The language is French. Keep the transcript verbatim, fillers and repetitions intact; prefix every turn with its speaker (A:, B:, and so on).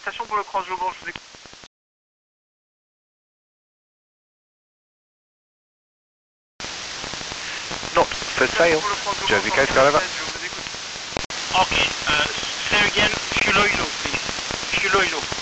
A: Station pour le cross-Joban, je vous écoute.
B: Not for sale. Jersey Coast, Gulliver.
A: Je vous écoute.
C: Okay, uh, say again, Fulo Ilo, please. Fulo Ilo.